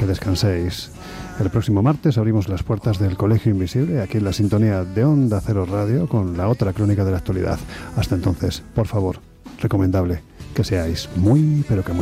que descanséis. El próximo martes abrimos las puertas del Colegio Invisible, aquí en la sintonía de Onda Cero Radio, con la otra crónica de la actualidad. Hasta entonces, por favor, recomendable que seáis muy, pero que muy